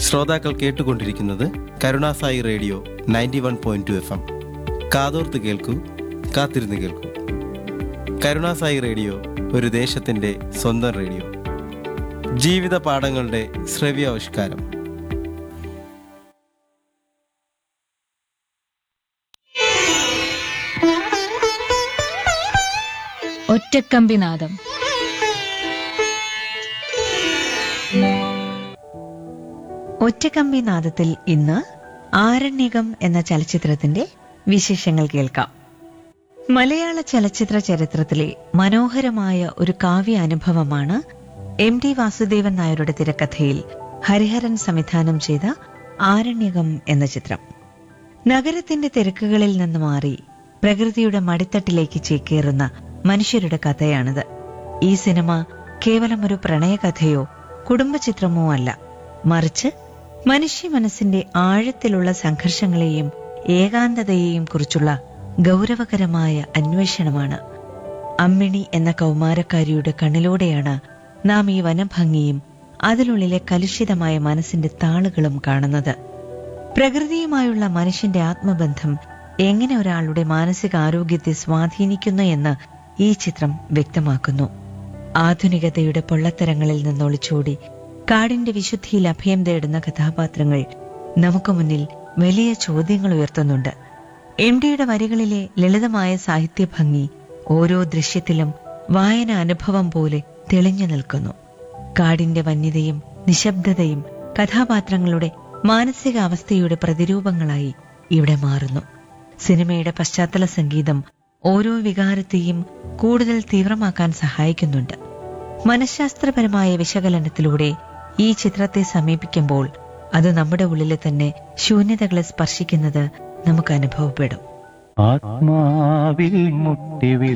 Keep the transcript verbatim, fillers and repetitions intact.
ശ്രോതാക്കൾ കേട്ടുകൊണ്ടിരിക്കുന്നത് Karunasai radio ninety one point two F M. കാതോർത്ത് കേൾക്കൂ, കാത്തിരുന്ന് കേൾക്കൂ. കരുണാസായി റേഡിയോ ഒരു ദേശത്തിൻ്റെ സ്വന്തം റേഡിയോ. ജീവിത പാഠങ്ങളുടെ ശ്രവ്യാവിഷ്കാരം. ഒറ്റക്കമ്പിനാദം. ഒറ്റക്കമ്പിനാദത്തിൽ ഇന്ന് ആരണ്യകം എന്ന ചലച്ചിത്രത്തിന്റെ വിശേഷങ്ങൾ കേൾക്കാം. മലയാള ചലച്ചിത്ര ചരിത്രത്തിലെ മനോഹരമായ ഒരു കാവ്യ അനുഭവമാണ് എം ടി വാസുദേവൻ നായരുടെ തിരക്കഥയിൽ ഹരിഹരൻ സംവിധാനം ചെയ്ത ആരണ്യകം എന്ന ചിത്രം. നഗരത്തിന്റെ തിരക്കുകളിൽ നിന്ന് മാറി പ്രകൃതിയുടെ മടിത്തട്ടിലേക്ക് ചേക്കേറുന്ന മനുഷ്യരുടെ കഥയാണിത്. ഈ സിനിമ കേവലം ഒരു പ്രണയകഥയോ കുടുംബചിത്രമോ അല്ല, മറിച്ച് മനുഷ്യ മനസ്സിന്റെ ആഴത്തിലുള്ള സംഘർഷങ്ങളെയും ഏകാന്തതയെയും കുറിച്ചുള്ള ഗൗരവകരമായ അന്വേഷണമാണ്. അമ്മിണി എന്ന കൗമാരക്കാരിയുടെ കണ്ണിലൂടെയാണ് നാം ഈ വനഭംഗിയും അതിനുള്ളിലെ കലുഷിതമായ മനസ്സിന്റെ താളുകളും കാണുന്നത്. പ്രകൃതിയുമായുള്ള മനുഷ്യന്റെ ആത്മബന്ധം എങ്ങനെ ഒരാളുടെ മാനസികാരോഗ്യത്തെ സ്വാധീനിക്കുന്നു എന്ന് ഈ ചിത്രം വ്യക്തമാക്കുന്നു. ആധുനികതയുടെ പൊള്ളത്തരങ്ങളിൽ നിന്നൊളിച്ചോടി കാടിന്റെ വിശുദ്ധിയിൽ അഭയം തേടുന്ന കഥാപാത്രങ്ങൾ നമുക്ക് മുന്നിൽ വലിയ ചോദ്യങ്ങൾ ഉയർത്തുന്നുണ്ട്. എം ഡിയുടെ വരികളിലെ ലളിതമായ സാഹിത്യഭംഗി ഓരോ ദൃശ്യത്തിലും വായന അനുഭവം പോലെ തെളിഞ്ഞു നിൽക്കുന്നു. കാടിന്റെ വന്യതയും നിശബ്ദതയും കഥാപാത്രങ്ങളുടെ മാനസികാവസ്ഥയുടെ പ്രതിരൂപങ്ങളായി ഇവിടെ മാറുന്നു. സിനിമയുടെ പശ്ചാത്തല സംഗീതം ഓരോ വികാരത്തെയും കൂടുതൽ തീവ്രമാക്കാൻ സഹായിക്കുന്നുണ്ട്. മനഃശാസ്ത്രപരമായ വിശകലനത്തിലൂടെ ഈ ചിത്രത്തെ സമീപിക്കുമ്പോൾ അത് നമ്മുടെ ഉള്ളിലെ തന്നെ ശൂന്യതകളെ സ്പർശിക്കുന്നത് നമുക്ക് അനുഭവപ്പെടും. ആത്മാവിൽ മുട്ടി